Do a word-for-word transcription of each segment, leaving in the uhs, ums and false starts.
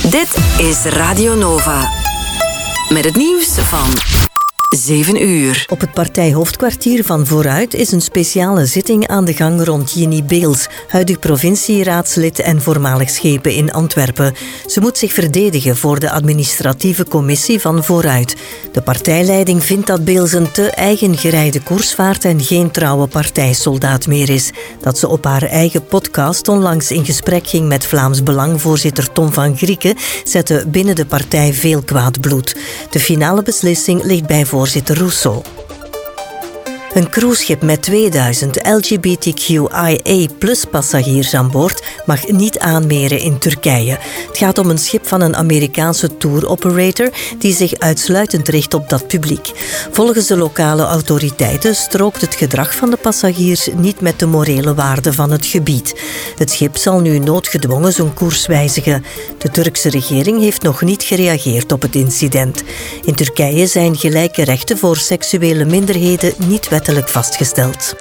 Dit is Radio Nova. Met het nieuws van zeven uur. Op het partijhoofdkwartier van Vooruit is een speciale zitting aan de gang rond Ginny Beels, huidig provincieraadslid en voormalig schepen in Antwerpen. Ze moet zich verdedigen voor de administratieve commissie van Vooruit. De partijleiding vindt dat Beels een te eigengereide koers vaart en geen trouwe partijsoldaat meer is. Dat ze op haar eigen podcast onlangs in gesprek ging met Vlaams Belang-voorzitter Tom van Grieken zette binnen de partij veel kwaad bloed. De finale beslissing ligt bij voorzitter Rousseau. Een cruiseschip met tweeduizend L G B T Q I A plus passagiers aan boord mag niet aanmeren in Turkije. Het gaat om een schip van een Amerikaanse tour operator die zich uitsluitend richt op dat publiek. Volgens de lokale autoriteiten strookt het gedrag van de passagiers niet met de morele waarden van het gebied. Het schip zal nu noodgedwongen zijn koers wijzigen. De Turkse regering heeft nog niet gereageerd op het incident. In Turkije zijn gelijke rechten voor seksuele minderheden niet wettelijk vastgesteld.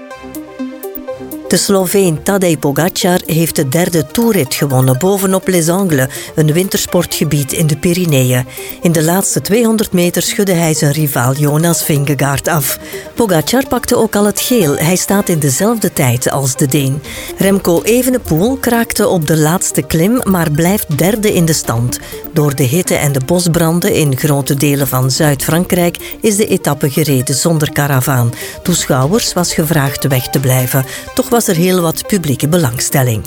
De Sloveen Tadej Pogačar heeft de derde toerrit gewonnen bovenop Les Angles, een wintersportgebied in de Pyreneeën. In de laatste tweehonderd meter schudde hij zijn rivaal Jonas Vingegaard af. Pogačar pakte ook al het geel. Hij staat in dezelfde tijd als de Deen. Remco Evenepoel kraakte op de laatste klim, maar blijft derde in de stand. Door de hitte en de bosbranden in grote delen van Zuid-Frankrijk is de etappe gereden zonder karavaan. Toeschouwers was gevraagd weg te blijven. Toch was er heel wat publieke belangstelling.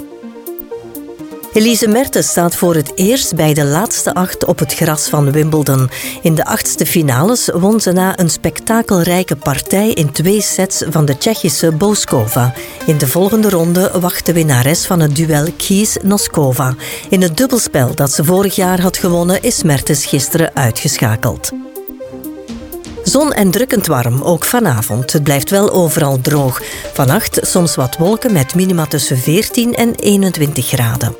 Elise Mertens staat voor het eerst bij de laatste acht op het gras van Wimbledon. In de achtste finales won ze na een spektakelrijke partij in twee sets van de Tsjechische Bouzkova. In de volgende ronde wacht de winnares van het duel Keys-Noskova. In het dubbelspel dat ze vorig jaar had gewonnen is Mertens gisteren uitgeschakeld. Zon en drukkend warm, ook vanavond. Het blijft wel overal droog. Vannacht soms wat wolken met minima tussen veertien en eenentwintig graden.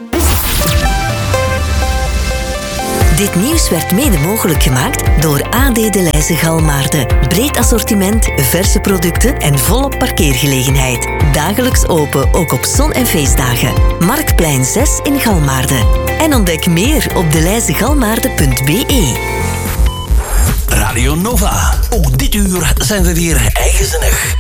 Dit nieuws werd mede mogelijk gemaakt door A D De Leyse Galmaarden. Breed assortiment, verse producten en volop parkeergelegenheid. Dagelijks open, ook op zon- en feestdagen. Marktplein zes in Galmaarden. En ontdek meer op de leyse galmaarden punt b e. Radio Nova. Ook dit uur zijn we weer eigenzinnig.